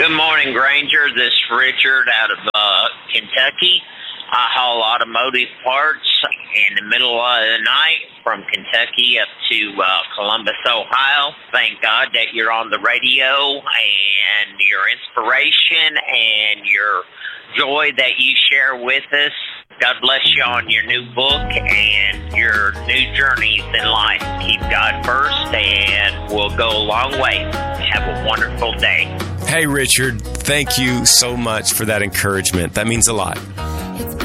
Good morning, Granger. This is Richard out of Kentucky. I haul automotive parts in the middle of the night from Kentucky up to Columbus, Ohio. Thank God that you're on the radio and your inspiration and your joy that you share with us. God bless you on your new book and your new journeys in life. Keep God first and we'll go a long way. Have a wonderful day. Hey, Richard, thank you so much for that encouragement. That means a lot.